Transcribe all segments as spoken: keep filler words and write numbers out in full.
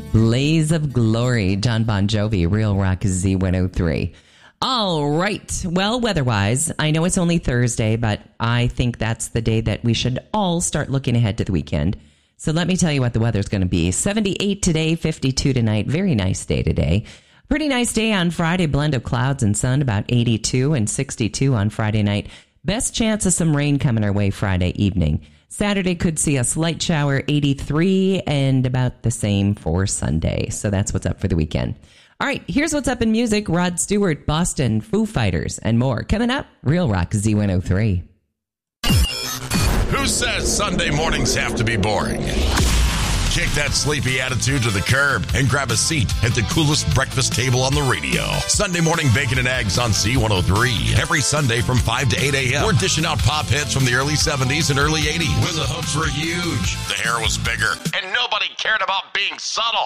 Blaze of Glory, John Bon Jovi, Real Rock Z one oh three. All right. Well, weather-wise, I know it's only Thursday, but I think that's the day that we should all start looking ahead to the weekend. So let me tell you what the weather's going to be. seventy-eight today, fifty-two tonight. Very nice day today. Pretty nice day on Friday, blend of clouds and sun, about eighty-two and sixty-two on Friday night. Best chance of some rain coming our way Friday evening. Saturday could see a slight shower, eighty-three, and about the same for Sunday. So that's what's up for the weekend. All right, here's what's up in music. Rod Stewart, Boston, Foo Fighters, and more. Coming up, Real Rock Z one oh three. Who says Sunday mornings have to be boring? Kick that sleepy attitude to the curb and grab a seat at the coolest breakfast table on the radio. Sunday morning bacon and eggs on C one oh three. Every Sunday from five to eight a.m. We're dishing out pop hits from the early seventies and early eighties. When the hooks were huge, the hair was bigger, and nobody cared about being subtle.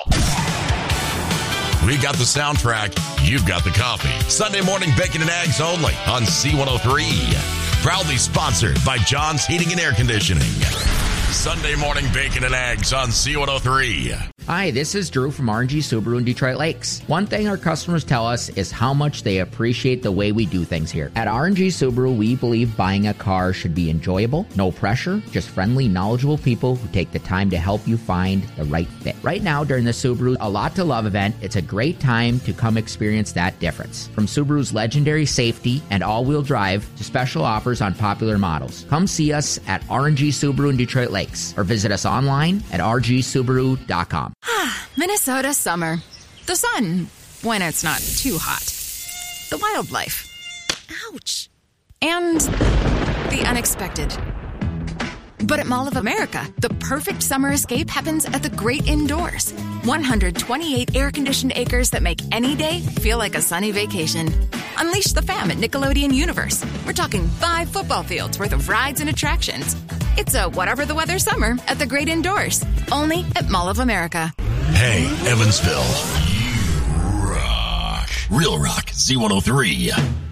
We got the soundtrack, you've got the coffee. Sunday morning bacon and eggs only on C one oh three. Proudly sponsored by John's Heating and Air Conditioning. Sunday morning bacon and eggs on C one oh three. Hi, this is Drew from R and G Subaru in Detroit Lakes. One thing our customers tell us is how much they appreciate the way we do things here. At R and G Subaru, we believe buying a car should be enjoyable, no pressure, just friendly, knowledgeable people who take the time to help you find the right fit. Right now, during the Subaru A Lot to Love event, it's a great time to come experience that difference. From Subaru's legendary safety and all-wheel drive to special offers on popular models. Come see us at R and G Subaru in Detroit Lakes or visit us online at r g subaru dot com. Minnesota summer. The sun, when it's not too hot. The wildlife. Ouch. And the unexpected. But at Mall of America, the perfect summer escape happens at the great indoors. one hundred twenty-eight air-conditioned acres that make any day feel like a sunny vacation. Unleash the fam at Nickelodeon Universe. We're talking five football fields worth of rides and attractions. It's a whatever the weather summer at the great indoors. Only at Mall of America. Hey, Evansville, you rock. Real Rock Z one oh three.